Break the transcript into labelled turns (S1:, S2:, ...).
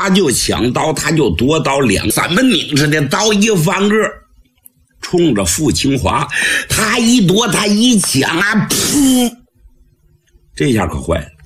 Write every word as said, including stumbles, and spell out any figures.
S1: 他就抢刀，他就夺刀，两三么拧着的刀一翻个，冲着傅清华，他一夺，他一抢啊，噗！这下可坏了。